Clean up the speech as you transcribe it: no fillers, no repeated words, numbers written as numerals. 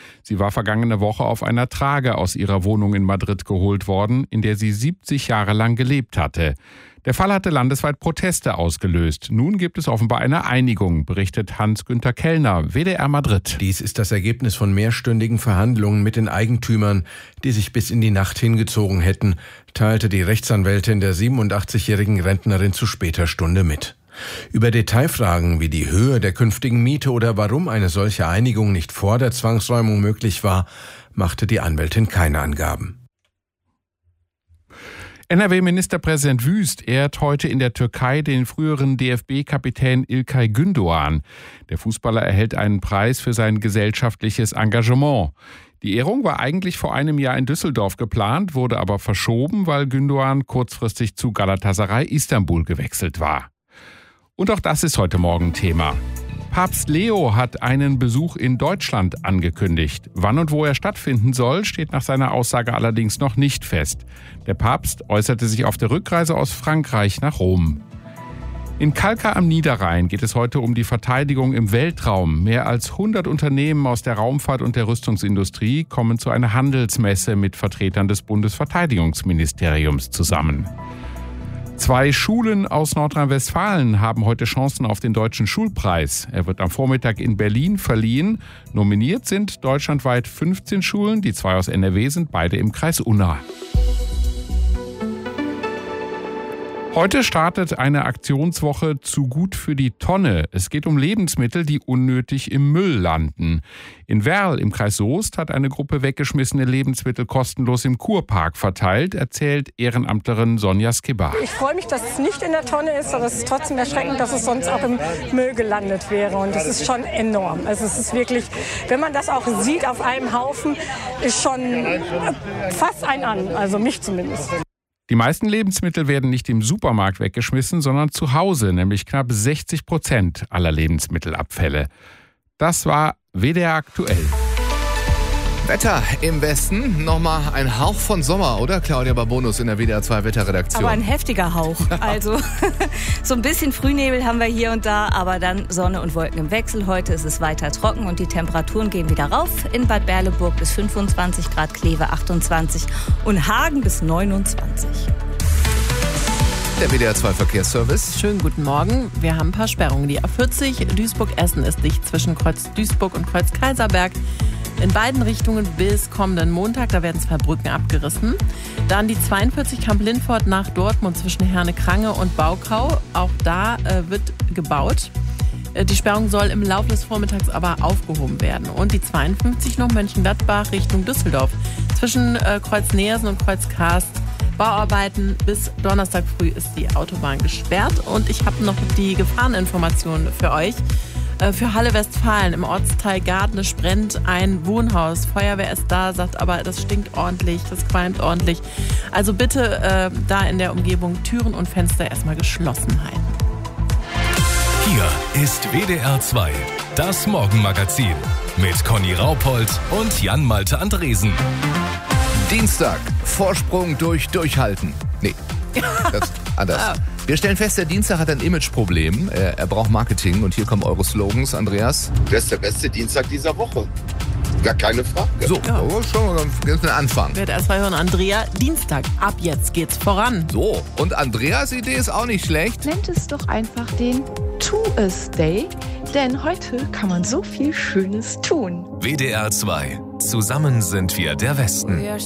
Sie war vergangene Woche auf einer Trage aus ihrer Wohnung in Madrid geholt worden, in der sie 70 Jahre lang gelebt hatte. Der Fall hatte landesweit Proteste ausgelöst. Nun gibt es offenbar eine Einigung, berichtet Hans-Günther Kellner, WDR Madrid. Dies ist das Ergebnis von mehrstündigen Verhandlungen mit den Eigentümern, die sich bis in die Nacht hingezogen hätten, teilte die Rechtsanwältin der 87-jährigen Rentnerin zu später Stunde mit. Über Detailfragen wie die Höhe der künftigen Miete oder warum eine solche Einigung nicht vor der Zwangsräumung möglich war, machte die Anwältin keine Angaben. NRW-Ministerpräsident Wüst ehrt heute in der Türkei den früheren DFB-Kapitän İlkay Gündoğan. Der Fußballer erhält einen Preis für sein gesellschaftliches Engagement. Die Ehrung war eigentlich vor einem Jahr in Düsseldorf geplant, wurde aber verschoben, weil Gündoğan kurzfristig zu Galatasaray Istanbul gewechselt war. Und auch das ist heute Morgen Thema. Papst Leo hat einen Besuch in Deutschland angekündigt. Wann und wo er stattfinden soll, steht nach seiner Aussage allerdings noch nicht fest. Der Papst äußerte sich auf der Rückreise aus Frankreich nach Rom. In Kalkar am Niederrhein geht es heute um die Verteidigung im Weltraum. Mehr als 100 Unternehmen aus der Raumfahrt und der Rüstungsindustrie kommen zu einer Handelsmesse mit Vertretern des Bundesverteidigungsministeriums zusammen. 2 Schulen aus Nordrhein-Westfalen haben heute Chancen auf den Deutschen Schulpreis. Er wird am Vormittag in Berlin verliehen. Nominiert sind deutschlandweit 15 Schulen. Die 2 aus NRW sind beide im Kreis Unna. Heute startet eine Aktionswoche zu gut für die Tonne. Es geht um Lebensmittel, die unnötig im Müll landen. In Werl im Kreis Soest hat eine Gruppe weggeschmissene Lebensmittel kostenlos im Kurpark verteilt, erzählt Ehrenamtlerin Sonja Skibba. Ich freue mich, dass es nicht in der Tonne ist, aber es ist trotzdem erschreckend, dass es sonst auch im Müll gelandet wäre. Und das ist schon enorm. Also es ist wirklich, wenn man das auch sieht auf einem Haufen, ist schon fast ein an, also mich zumindest. Die meisten Lebensmittel werden nicht im Supermarkt weggeschmissen, sondern zu Hause, nämlich knapp 60% aller Lebensmittelabfälle. Das war WDR aktuell. Wetter im Westen. Nochmal ein Hauch von Sommer, oder? Claudia Babonus in der WDR 2 Wetterredaktion. Aber ein heftiger Hauch. Also so ein bisschen Frühnebel haben wir hier und da, aber dann Sonne und Wolken im Wechsel. Heute ist es weiter trocken und die Temperaturen gehen wieder rauf. In Bad Berleburg bis 25 Grad, Kleve 28 und Hagen bis 29. Der WDR 2 Verkehrsservice. Schönen guten Morgen. Wir haben ein paar Sperrungen. Die A40 Duisburg-Essen ist dicht zwischen Kreuz Duisburg und Kreuz Kaiserberg. In beiden Richtungen bis kommenden Montag, da werden 2 Brücken abgerissen. Dann die 42 Kamp-Lindfort nach Dortmund zwischen Herne-Krange und Baukau. Auch da wird gebaut. Die Sperrung soll im Laufe des Vormittags aber aufgehoben werden. Und die 52 noch Mönchengladbach Richtung Düsseldorf. Zwischen Kreuz Neersen und Kreuz Karst. Bauarbeiten bis Donnerstag früh ist die Autobahn gesperrt. Und ich habe noch die Gefahreninformationen für euch. Für Halle Westfalen im Ortsteil Gardnisch brennt ein Wohnhaus. Feuerwehr ist da, sagt aber, das stinkt ordentlich, das qualmt ordentlich. Also bitte da in der Umgebung Türen und Fenster erstmal geschlossen halten. Hier ist WDR 2, das Morgenmagazin mit Conny Raupold und Jan-Malte Andresen. Dienstag, Vorsprung durch Durchhalten. Nee, das ist anders. Wir stellen fest, der Dienstag hat ein Imageproblem. Er braucht Marketing und hier kommen eure Slogans, Andreas. Das ist der beste Dienstag dieser Woche. Gar keine Frage. So, schon mal ganz den Anfang. Wird erstmal hören, Andrea, Dienstag, ab jetzt geht's voran. So, und Andreas Idee ist auch nicht schlecht. Nennt es doch einfach den Tu-es-Day, denn heute kann man so viel Schönes tun. WDR 2. Zusammen sind wir der Westen.